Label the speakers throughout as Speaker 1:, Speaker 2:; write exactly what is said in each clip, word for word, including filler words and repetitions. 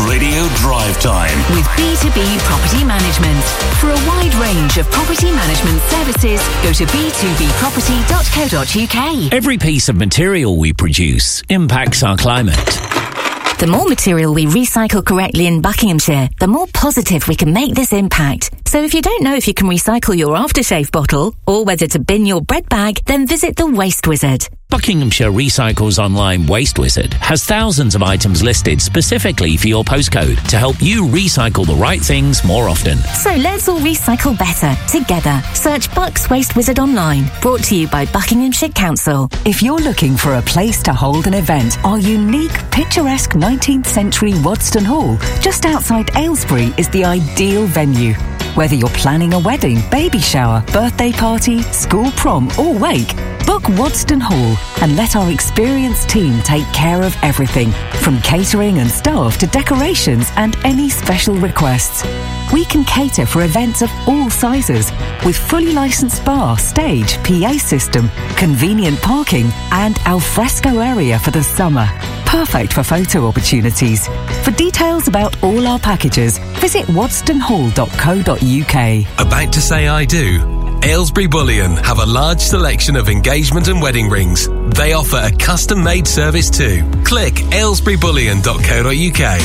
Speaker 1: Radio Drive Time
Speaker 2: with B two B Property Management. For a wide range of property management services, go to b two b property dot co dot u k.
Speaker 3: Every piece of material we produce impacts our climate.
Speaker 4: The more material we recycle correctly in Buckinghamshire, the more positive we can make this impact. So if you don't know if you can recycle your aftershave bottle or whether to bin your bread bag, then visit the Waste Wizard.
Speaker 3: Buckinghamshire Recycles Online Waste Wizard has thousands of items listed specifically for your postcode to help you recycle the right things more often.
Speaker 4: So let's all recycle better, together. Search Bucks Waste Wizard online. Brought to you by Buckinghamshire Council.
Speaker 5: If you're looking for a place to hold an event, our unique, picturesque nineteenth century Wadston Hall, just outside Aylesbury, is the ideal venue. Whether you're planning a wedding, baby shower, birthday party, school prom or wake, book Wadston Hall and let our experienced team take care of everything, from catering and staff to decorations and any special requests. We can cater for events of all sizes with fully licensed bar, stage, P A system, convenient parking and alfresco area for the summer. Perfect for photo opportunities. For details about all our packages, visit wadston hall dot co dot u k.
Speaker 6: About to say I do? Aylesbury Bullion have a large selection of engagement and wedding rings. They offer a custom-made service too. Click aylesbury bullion dot co dot u k.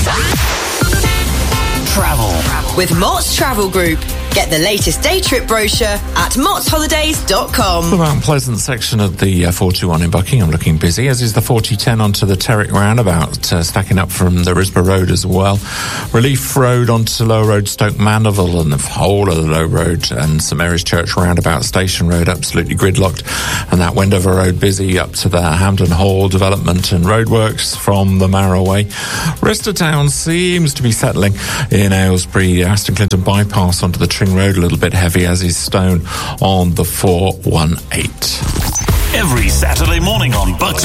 Speaker 1: Travel
Speaker 7: with Mott's Travel Group. Get the latest day trip brochure at motts holidays dot com.
Speaker 8: The Mount Pleasant section of the uh, four two one in Buckingham looking busy, as is the forty ten onto the Terrick roundabout, uh, stacking up from the Risborough Road as well. Relief Road onto Lower Road, Stoke Mandeville, and the whole of the Low Road and St Mary's Church roundabout, Station Road absolutely gridlocked, and that Wendover Road busy up to the Hampden Hall development and roadworks from the Marrowway. Rest of town seems to be settling in Aylesbury. Aston Clinton bypass onto the Tring Road a little bit heavy, as is Stone on the four one eight.
Speaker 1: every Saturday morning on Bucks